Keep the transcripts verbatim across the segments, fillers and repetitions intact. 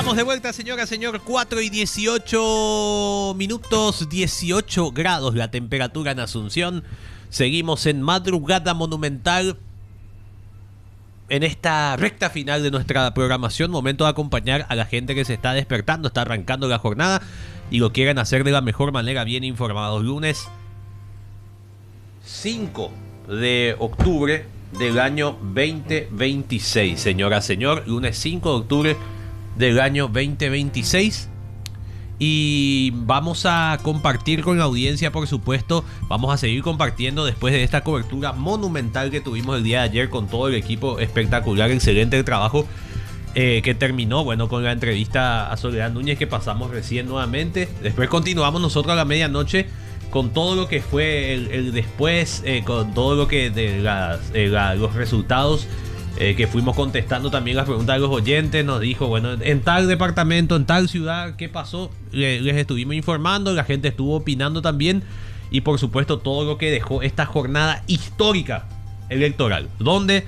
Estamos de vuelta, señora, señor. cuatro y dieciocho minutos, dieciocho grados la temperatura en Asunción. Seguimos en madrugada monumental. En esta recta final de nuestra programación, momento de acompañar a la gente que se está despertando, está arrancando la jornada y lo quieren hacer de la mejor manera, bien informados. Lunes cinco de octubre del año veinte veintiséis, señora, señor. Lunes cinco de octubre del año veinte veintiséis. Y vamos a compartir con la audiencia, por supuesto. Vamos a seguir compartiendo después de esta cobertura monumental que tuvimos el día de ayer con todo el equipo. Espectacular, excelente el trabajo eh, que terminó, bueno, con la entrevista a Soledad Núñez que pasamos recién nuevamente. Después continuamos nosotros a la medianoche con todo lo que fue el, el después, eh, con todo lo que de las, eh, la, los resultados Eh, que fuimos contestando también las preguntas de los oyentes. Nos dijo, bueno, en tal departamento, en tal ciudad, ¿qué pasó? Le, les estuvimos informando, la gente estuvo opinando también. Y por supuesto todo lo que dejó esta jornada histórica electoral, donde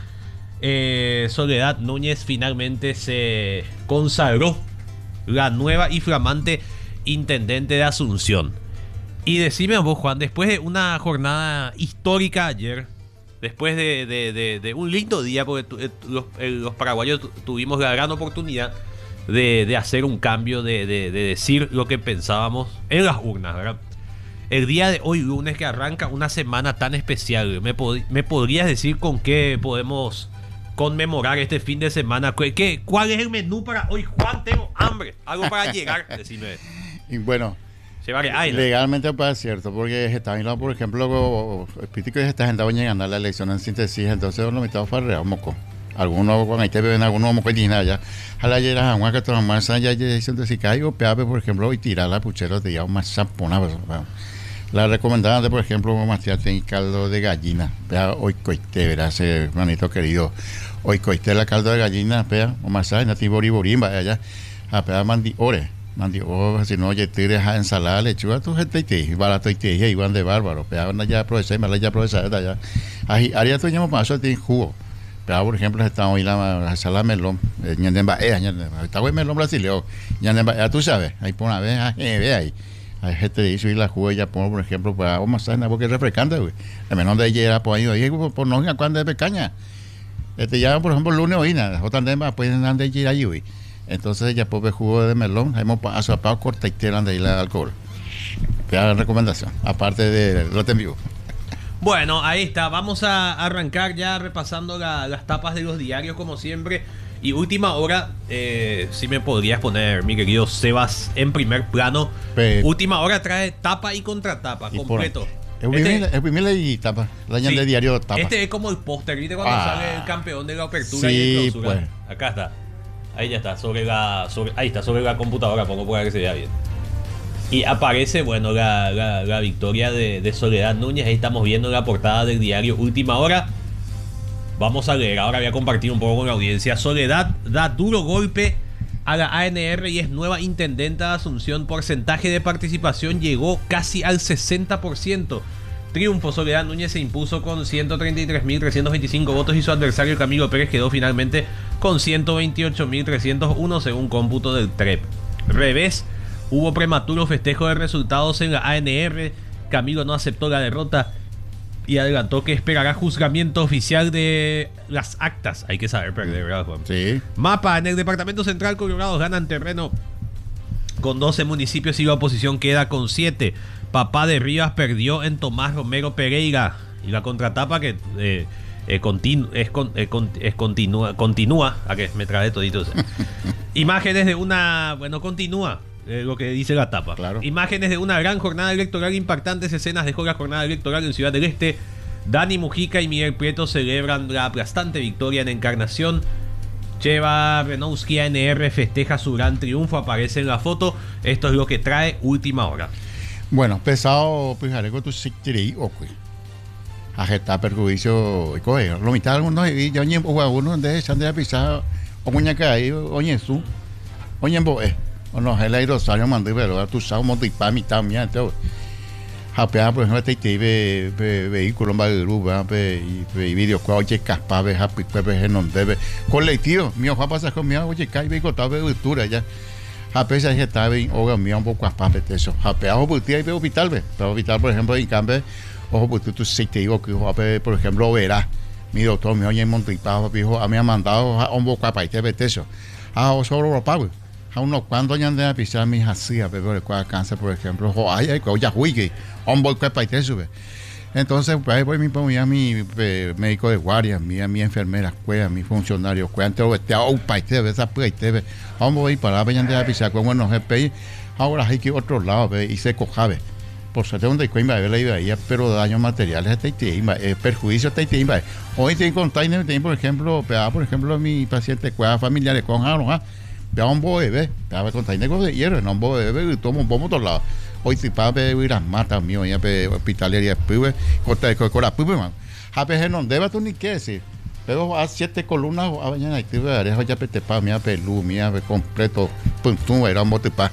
eh, Soledad Núñez finalmente se consagró la nueva y flamante intendente de Asunción. Y decime vos, Juan, después de una jornada histórica ayer, después de, de, de, de un lindo día, porque tu, eh, los, eh, los paraguayos tu, tuvimos la gran oportunidad de, de hacer un cambio, de, de, de decir lo que pensábamos en las urnas, ¿verdad? El día de hoy, lunes, que arranca una semana tan especial, ¿me, pod me podrías decir con qué podemos conmemorar este fin de semana? ¿Qué, qué, ¿Cuál es el menú para hoy? Juan, tengo hambre, algo para llegar, decime. Y bueno, legalmente es cierto, porque está mirando, por ejemplo, el político que está agendado llegando a la elección en síntesis, entonces los mitad farreados moco. Algunos, cuando ahí te ven algunos moco y nada ya. A la llera, a una que tomar ya dicen de si cae o peape, por ejemplo, y tirar la puchera de ya más sapona. La recomendaban de, por ejemplo, Matías tiene caldo de gallina. Vea, hoy coiste, verás, hermanito querido. Hoy coiste la caldo de gallina, vea, o más allá, nati boriborimba, allá, a pegar mandi ore. Mandi, oh, si no, oye, tires a ensalada, lechuga, tu gente y te, barato y te, y van de bárbaro, pero ya aprovechar, me la ya aprovechar, ya. Ahí, haría tu llamo para eso, tiene jugo. Pero, por ejemplo, está hoy la ensalada melón, ñandemba, eh, ñandemba, está hoy melón brasileño, ñandemba, ya tú sabes, ahí por una vez, eh, ve ahí. Hay gente de eso y la jugo, ya pongo, por ejemplo, para o más sana, porque es refrescante, güey. El menón de ayer, por ahí, oye, por no ir cuando de pecaña. Este, ya, por ejemplo, el lunes hoy, nada, otra demba, pues andan de ayer ahí, güey. Entonces ya pues jugo de melón, hemos pasado a corta y telan de ahí la alcohol. La recomendación, aparte de lo en vivo. Bueno, ahí está, vamos a arrancar ya repasando la, las tapas de los diarios como siempre. Y última hora, eh, si me podrías poner, mi querido Sebas, en primer plano. Pero, última hora trae tapa y contratapa, y completo. Por, el este, primer y tapa, la sí, de diario tapa. Este es como el póster, ¿viste? Cuando ah, sale el campeón de la apertura sí, y el clausura. Pues. Acá está. Ahí ya está, sobre la, sobre, ahí está, sobre la computadora, pongo para que se vea bien. Y aparece, bueno, la, la, la victoria de, de Soledad Núñez. Ahí estamos viendo la portada del diario Última Hora. Vamos a leer, ahora voy a compartir un poco con la audiencia. Soledad da duro golpe a la A N R y es nueva intendenta de Asunción. Porcentaje de participación llegó casi al sesenta por ciento. Triunfo, Soledad Núñez se impuso con ciento treinta y tres mil trescientos veinticinco votos y su adversario Camilo Pérez quedó finalmente con ciento veintiocho mil trescientos uno según cómputo del T R E P. Revés, hubo prematuro festejo de resultados en la A N R. Camilo no aceptó la derrota y adelantó que esperará juzgamiento oficial de las actas. Hay que saber perder, ¿verdad, Juan? Sí. Mapa, en el departamento central Colorado ganan terreno con doce municipios y la oposición queda con siete. Papá de Rivas perdió en Tomás Romero Pereira. Y la contratapa que eh, eh, continu es, con, eh, con, es continúa, continúa, a que me trae toditos. Imágenes de una, bueno, continúa eh, lo que dice la tapa. Claro. Imágenes de una gran jornada electoral, impactantes escenas dejó la jornada electoral en Ciudad del Este. Dani Mujica y Miguel Prieto celebran la aplastante victoria en Encarnación. Cheva Renowski A N R festeja su gran triunfo, aparece en la foto. Esto es lo que trae Última Hora. Bueno, pesado, pues haré con tu sictiri o que agita perjuicio y coge. Lo mitad algunos y ya oye o uno de Sandra Pizarro o muñeca ahí oye su oye boe o no el aire Rosario mandé pero tú sabes monte pa mitad mía todo. Japea, por ejemplo, este vehículo en Bagruba, y videojuegos, oye, caspabe, happy, pepe, genondebe, colectivo, mío, Juan pasa con mi oye, cae, ve, cotaba, cultura, ya. Japea, se estaba en hogar, mío, un poco caspabe, eso. Japea, ojo, putia, y ve, hospital, ve. Pero hospital, por ejemplo, en cambio, ojo, pues tú sí te digo que, por ejemplo, verás, mi doctor, mi oye, en Montripado, dijo, a mí me ha mandado a un poco capaz, te ve, eso. A vos solo lo pago. A unos cuantos ya andan a pisar mis hacías, pero el cáncer, por ejemplo, ay, ay, ya juegue, un poco capaz, te sube. Entonces, pues ahí voy mi, mi, mi eh, médico de guardia, mi, mi enfermera, cueva, mi funcionario, cueva, entonces, te hago un paite, esa paite, vamos a ir para allá, ya a pisar, con buenos G P I, ahora hay que ir a otro lado, ve, y se cojave. Por suerte, donde hay la vida, pero daños materiales, este tema, eh, perjuicio, este tema. Hoy tengo container, tengo, por ejemplo, por ejemplo, mi paciente, cueva familiares con jaro, ¿ah? Vea un bebé, vea container de hierro, no un bebé, y tomo un pomo otro lado. Hoy si para ver ir a matar mío, ya pe hospitalería, pibe, corta con la pibe, man. A veces no deba tú ni qué decir. Pero a siete columnas, a mañana, y te veré, ya pe te pa, mía pelú, mía completo, puntum, era un bote pa.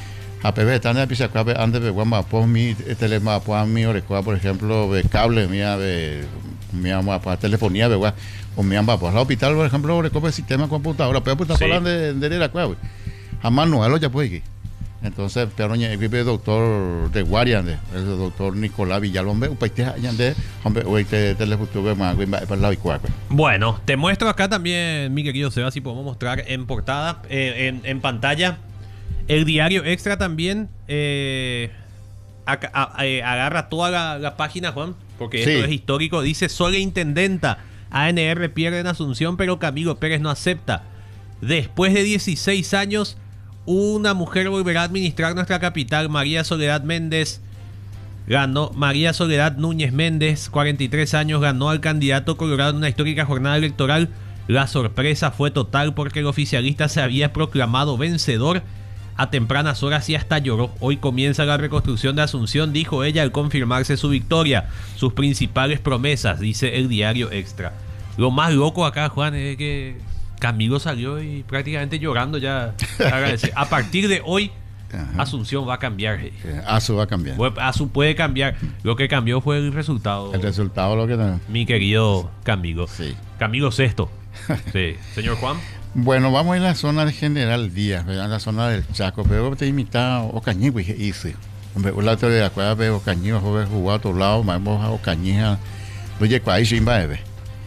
A P B están en la pizza clave antes de guamba por mi telema por mi orecoa por ejemplo de cable mía de mía para telefonía de gua o mi amba por el hospital por ejemplo orecoa sistema computadora pero pues está hablando de de la cueva jamás no lo ya puede entonces pero el equipo de doctor de guardia de el doctor Nicolás Villalombe upaite allá de hombre hoy te telefoto más para la igual. Bueno, te muestro acá también mi querido Seba si podemos mostrar en portada eh, en en pantalla. El diario Extra también eh, a, a, a, agarra toda la, la página, Juan, porque sí. Esto es histórico. Dice, sola intendenta, A N R pierde en Asunción, pero Camilo Pérez no acepta. Después de dieciséis años, una mujer volverá a administrar nuestra capital. María Soledad Méndez ganó, María Soledad Núñez Méndez, cuarenta y tres años, ganó al candidato colorado en una histórica jornada electoral. La sorpresa fue total porque el oficialista se había proclamado vencedor a tempranas horas y hasta lloró. Hoy comienza la reconstrucción de Asunción, dijo ella al confirmarse su victoria. Sus principales promesas, dice el diario Extra. Lo más loco acá, Juan, es que Camilo salió y prácticamente llorando ya. A partir de hoy, ajá, Asunción va a cambiar. Asu va a cambiar. Asu puede cambiar. Lo que cambió fue el resultado. El resultado lo que no. Mi querido Camilo. Sí. Camilo sexto. Sí. Señor Juan. Bueno, vamos a la zona del General Díaz, ¿verdad? La zona del Chaco, pero te imita Ocañí, pues hice. Hombre, un lado de la cueva de Ocañí, joven jugó a otro lado, vamos a Ocañí, oye, cuál es Imbaebe.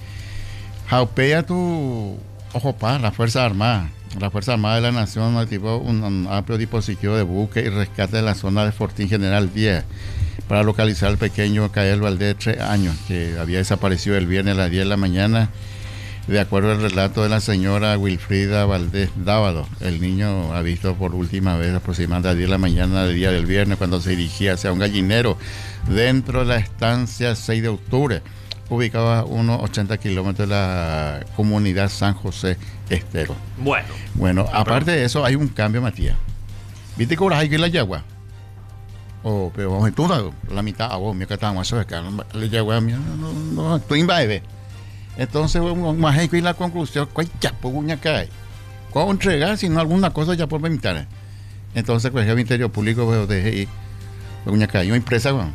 Jaupea tu ojo pa, la Fuerza Armada. La Fuerza Armada de la Nación activó un, un amplio dispositivo de búsqueda y rescate de la zona de Fortín General Díaz para localizar al pequeño Cael Valdés de tres años, que había desaparecido el viernes a las diez de la mañana. De acuerdo al relato de la señora Wilfrida Valdés Dávado, el niño ha visto por última vez aproximadamente a las diez de la mañana del día del viernes cuando se dirigía hacia un gallinero dentro de la estancia seis de octubre, ubicada a unos ochenta kilómetros de la comunidad San José Estero. Bueno. Bueno, aparte de eso hay un cambio, Matías. ¿Viste que ahora hay que ir a la yagua? Oh, pero vamos a toda la mitad a vos, mira que estamos acá, la yagua, mira, no, no, tú invade. Entonces, más hay que ir a la conclusión, ¿cuál ya por uña cae? ¿Cómo entregar si no alguna cosa ya por permitir? Entonces, pues el Ministerio Público, pues, dejé ir, por uña cae, una empresa, bueno,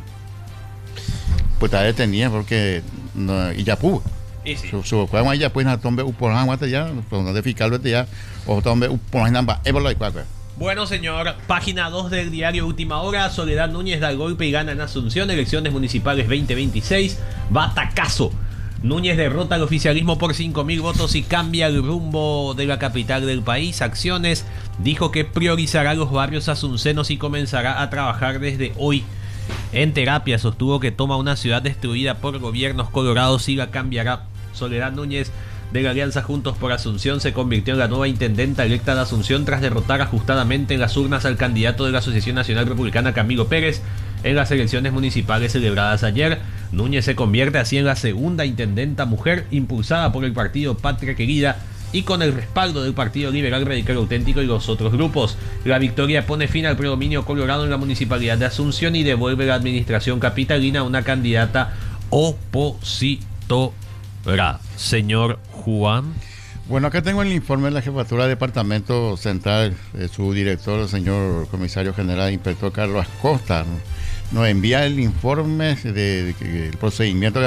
pues está detenida porque, no, y ya pudo. Y sí. Su, su, cuando ya pues, na tombe, por la guata ya, por de fiscal, ya, o tombe, por la namba, es por la cuaca. Bueno, señor, página dos del diario Última Hora. Soledad Núñez da el golpe y gana en Asunción. Elecciones municipales veinte veintiséis. Batacazo. Núñez derrota al oficialismo por cinco mil votos y cambia el rumbo de la capital del país. Acciones. Dijo que priorizará los barrios asuncenos y comenzará a trabajar desde hoy. En terapia sostuvo que toma una ciudad destruida por gobiernos colorados y la cambiará. Soledad Núñez, de la Alianza Juntos por Asunción, se convirtió en la nueva intendenta electa de Asunción tras derrotar ajustadamente en las urnas al candidato de la Asociación Nacional Republicana, Camilo Pérez, en las elecciones municipales celebradas ayer. Núñez se convierte así en la segunda intendenta mujer impulsada por el partido Patria Querida y con el respaldo del Partido Liberal Radical Auténtico y los otros grupos. La victoria pone fin al predominio colorado en la municipalidad de Asunción y devuelve la administración capitalina a una candidata opositora. Señor Juan. Bueno, acá tengo el informe de la Jefatura de Departamento Central, eh, su director, el señor comisario general, inspector Carlos Acosta, ¿no? nos envía el informe del de, de, de, procedimiento